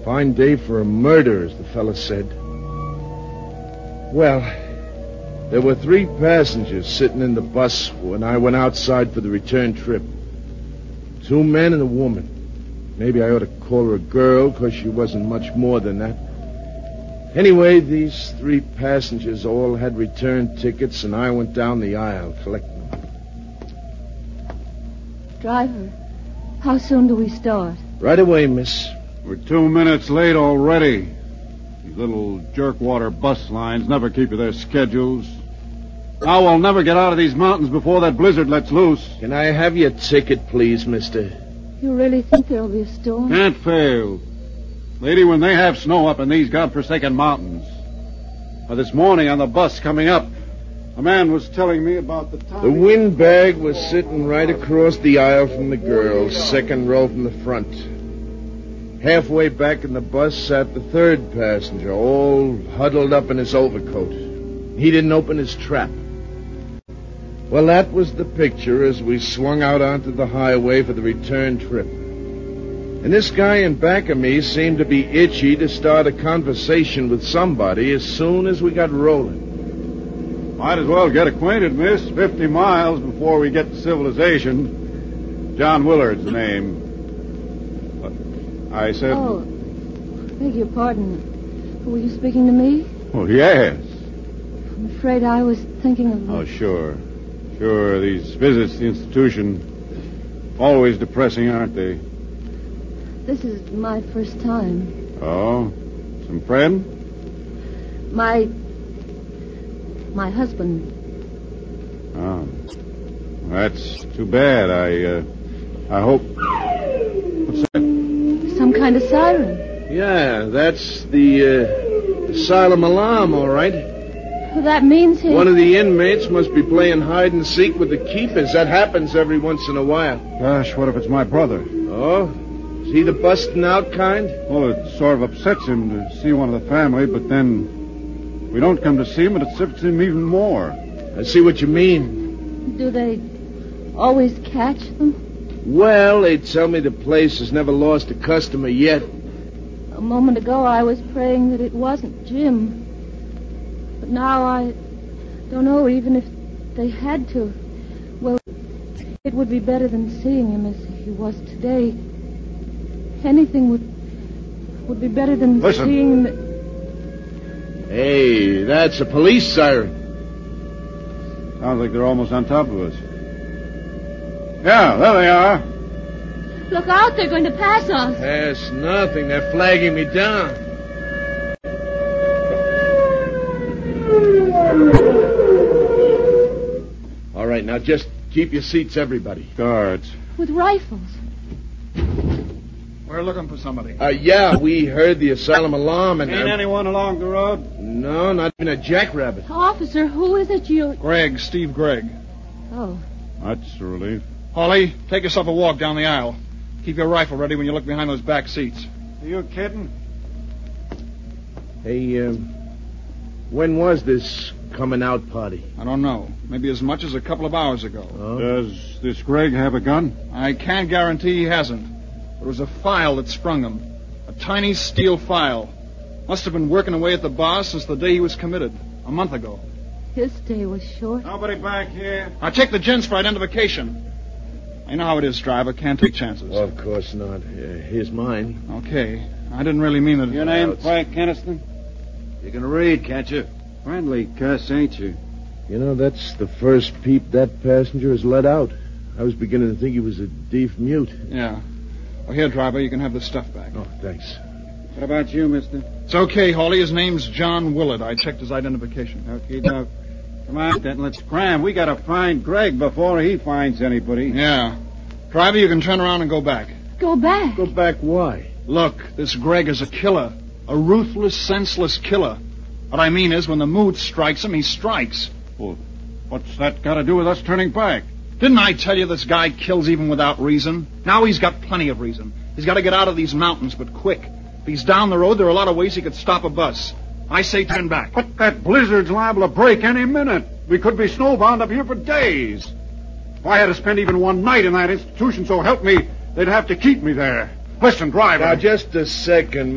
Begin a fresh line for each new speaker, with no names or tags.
Fine day for a murder, as the fella said. Well, there were 3 passengers sitting in the bus when I went outside for the return trip. 2 men and a woman. Maybe I ought to call her a girl, because she wasn't much more than that. Anyway, these 3 passengers all had return tickets, and I went down the aisle collecting them.
Driver, how soon do we start?
Right away, miss.
We're 2 minutes late already. These little jerkwater bus lines never keep to their schedules. Now we'll never get out of these mountains before that blizzard lets loose.
Can I have your ticket, please, mister?
You really think there'll be a storm?
Can't fail. Lady, when they have snow up in these godforsaken mountains. This morning on the bus coming up, a man was telling me about the time...
The windbag was sitting right across the aisle from the girls, 2nd row from the front. Halfway back in the bus sat the 3rd passenger, all huddled up in his overcoat. He didn't open his trap. Well, that was the picture as we swung out onto the highway for the return trip. And this guy in back of me seemed to be itchy to start a conversation with somebody as soon as we got rolling.
Might as well get acquainted, miss. 50 miles before we get to civilization. John Willard's the name. I said...
Oh, beg your pardon. Were you speaking to me?
Oh, yes.
I'm afraid I was thinking of...
Oh, sure. Sure, these visits to the institution, always depressing, aren't they?
This is my first time.
Oh? Some friend?
My husband.
Oh. That's too bad. I hope... What's that?
Some kind of siren.
Yeah, that's the asylum alarm, all right.
Well, that means he...
One of the inmates must be playing hide and seek with the keepers. That happens every once in a while.
Gosh, what if it's my brother?
Oh? Is he the busting out kind?
Well, it sort of upsets him to see one of the family, but then we don't come to see him, and it upsets him even more.
I see what you mean.
Do they always catch them?
Well, they tell me the place has never lost a customer yet.
A moment ago, I was praying that it wasn't Jim. But now I don't know, even if they had to. Well, it would be better than seeing him as he was today. Anything would be better than seeing him...
Hey, that's a police siren.
Sounds like they're almost on top of us. Yeah, there they are.
Look out, they're going to pass us.
Pass nothing. They're flagging me down. All right, now just keep your seats, everybody.
Guards.
With rifles.
We're looking for somebody.
Yeah, we heard the asylum alarm and...
Ain't anyone along the road?
No, not even a jackrabbit.
Officer, who is it you...
Gregg, Steve Gregg.
Oh.
That's a relief.
Holly, take yourself a walk down the aisle. Keep your rifle ready when you look behind those back seats.
Are you kidding?
Hey, when was this coming out party?
I don't know. Maybe as much as a couple of hours ago.
Oh.
Does this Gregg have a gun?
I can't guarantee he hasn't. There was a file that sprung him. A tiny steel file. Must have been working away at the bar since the day he was committed. A month ago.
His day was short.
Nobody back here.
Now check the gents for identification. I know how it is, driver. Can't take chances.
Well, of course not. Here's mine.
Okay. I didn't really mean that...
Your name, Frank Keniston?
You can read, can't you?
Friendly cuss, ain't you?
You know, that's the first peep that passenger has let out. I was beginning to think he was a deaf mute.
Yeah. Well, here, driver, you can have this stuff back.
Oh, thanks.
What about you, mister?
It's okay, Hawley. His name's John Willard. I checked his identification.
Okay, Doc. Come on, then, let's cram. We gotta find Gregg before he finds anybody.
Yeah. Driver, you can turn around and go back.
Go back.
Go back why?
Look, this Gregg is a killer. A ruthless, senseless killer. What I mean is, when the mood strikes him, he strikes.
Well, what's that got to do with us turning back?
Didn't I tell you this guy kills even without reason? Now he's got plenty of reason. He's got to get out of these mountains, but quick. If he's down the road, there are a lot of ways he could stop a bus. I say turn back.
But that blizzard's liable to break any minute. We could be snowbound up here for days. If I had to spend even one night in that institution, so help me, they'd have to keep me there. Listen, driver.
Now, just a second.